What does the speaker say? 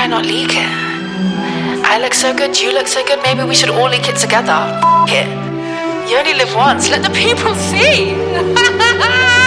not leak it? I look so good, you look so good, maybe we should all leak it together. F*** it. You only live once, let the people see.